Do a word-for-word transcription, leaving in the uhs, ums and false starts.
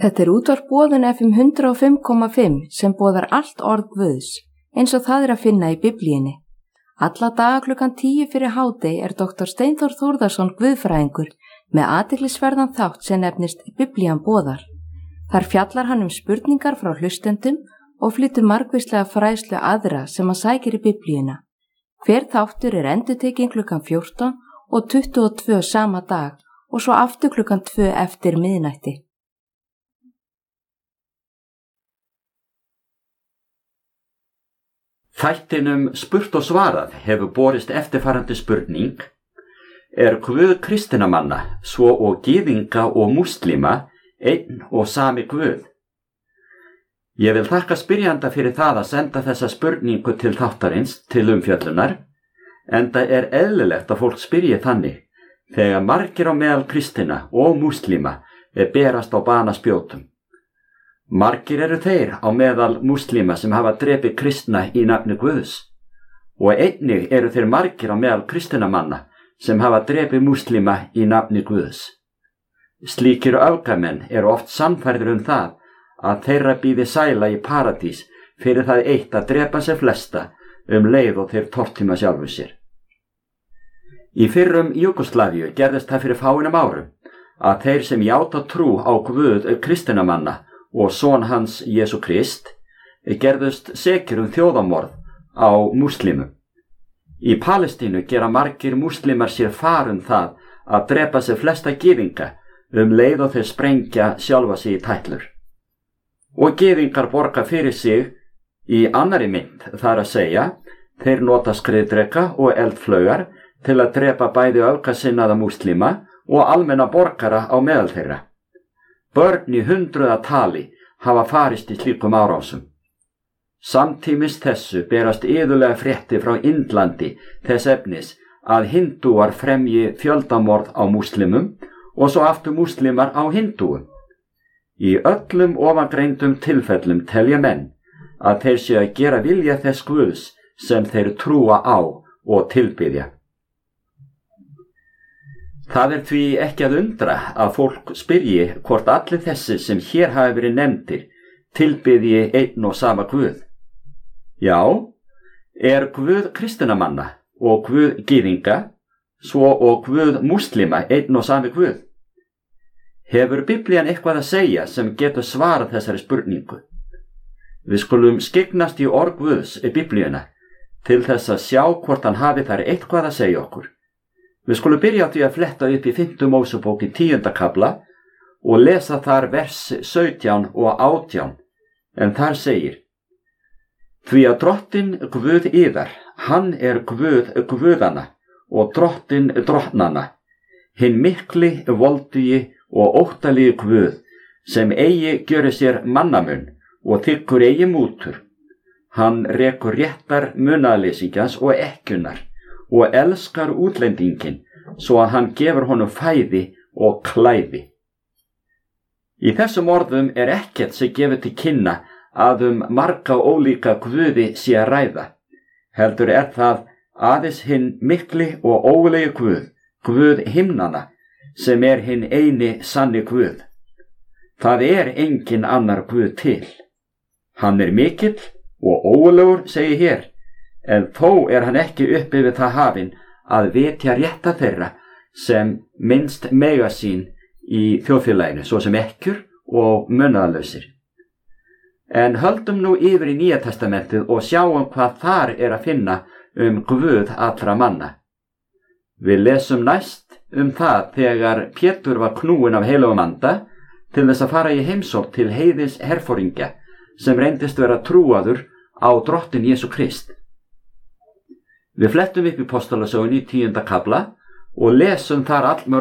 Þetta er útvarp Boðun F M hundrað og fimm komma fimm sem boðar allt orð Guðs, eins og það er að finna í Biblíunni. Alla daga klukkan tíu fyrir hádegi er doktor Steinþór Þórðarson guðfræðingur með athyglisverðan þátt sem nefnist Biblían boðar. Þar fjallar hann um spurningar frá hlustendum og flytur margvíslega fræðslu aðra sem hann sækir í Biblíuna. Hver þáttur er endurtekinn klukkan fjórtán og tuttugu og tvö sama dag og svo aftur klukkan tvö eftir miðnætti. Þættinum Spurt og svarað hefur borist eftirfarandi spurning: Er Guð kristinna manna, svo og gyðinga og múslima, einn og sami Guð? Ég vil þakka spyrjanda fyrir það að senda þessa spurningu til þáttarins til umfjöllunar, enda er eðlilegt að fólk spyrji þannig, þegar margir á meðal kristinna og múslima er berast á banaspjótum. Margir eru þeir á meðal múslima sem hafa drepið kristna í nafni Guðs, og einnig eru þeir margir á meðal kristinna manna sem hafa drepið múslima í nafni Guðs. Slíkir öfgamenn eru oft sannfærðir um það að þeirra bíði sæla í paradís fyrir það eitt að drepa sér flesta um leið og þeir tortíma sjálfu sér. Í fyrrum Júgóslavíu gerðist það fyrir fáeinum árum að þeir sem játa trú á Guð kristinna manna og son hans Jesú Krist gerðust sekir um þjóðamorð á múslimum. Í Palestínu gera margir múslimar sér far um það að drepa sér flesta gyðinga um leið og þeir sprengja sjálfa sig í tætlur. Og gyðingar borga fyrir sig í annari mynd, þar að segja, þeir nota skriðdreka og eldflaugar til að drepa bæði öfgasinnaða múslima og almenna borgara á meðal þeirra. Börn í hundruða tali hafa farist í slíkum árásum. Samtímis þessu berast iðulega fréttir frá Indlandi þess efnis að hindúar fremji fjöldamorð á múslimum og svo aftur múslimar á hindúum. Í öllum ofangreindum tilfellum telja menn að þeir séu að gera vilja þess Guðs sem þeir trúa á og tilbiðja. Það er því ekki að undra að fólk spyrji hvort allir þessi sem hér hafi verið nefndir tilbiðji einn og sama Guð. Já, er Guð kristinna manna og Guð gyðinga, svo og Guð múslima einn og sami Guð? Hefur Biblían eitthvað að segja sem getur svarað þessari spurningu? Við skulum skyggnast í orð Guðs í Biblíuna til þess að sjá hvort hann hafi þar eitthvað að segja okkur. Við skulum byrja á því að fletta upp í fimmtu Mósebók í tíunda kafla og lesa þar vers sautján og átján, en þar segir: Því að drottin Guð yðar, hann er Guð guðana og drottin drottnanna, hinn mikli, voldugi og óttaligi Guð, sem eigi gjöri sér mannamun og þykkur eigi mútur. Hann rekur réttar munaðarleysingjans og ekkjunnar og elskar útlendingin svo að hann gefur honum fæði og klæði. Í þessum orðum er ekkert sem gefur til kynna að um marga ólíka guði sé að ræða. Heldur er það aðeins hinn mikli og ógulegi Guð, Guð himnanna, sem er hinn eini sanni Guð. Það er engin annar Guð til. Hann er mikill og ógulegur, segir hér, en þó er hann ekki uppi við það hafinn að vitja rétta þeirra sem minnst mega sín í þjóðfélaginu, svo sem ekkjur og munaðarlausir. En höldum nú yfir í Nýja testamentið og sjáum hvað þar er að finna um Guð allra manna. Við lesum næst um það þegar Pétur var knúinn af heilögum anda til þess að fara í heimsókn til heiðins herforingja sem reyndist vera trúaður á drottin Jesú Krist. Við flettum upp í Postulasögunni í tíunda kafla og lesum þar allmörg